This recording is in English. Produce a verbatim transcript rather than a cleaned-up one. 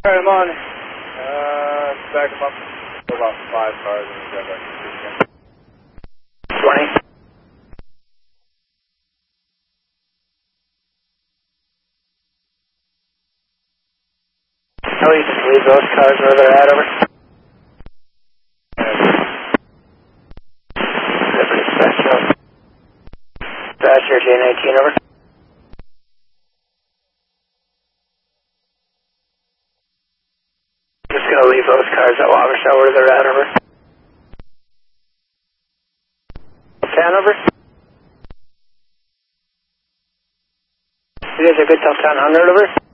Alright, I'm on. Uh, back them up. About five cars and we got back to twenty. How do you just leave those cars where they're at, over? Liberty Spectrum. Thatcher, J nineteen, over. Just gonna leave those cars at Wabash where they're at, over. ten, over. You guys are good till ten hundred, over.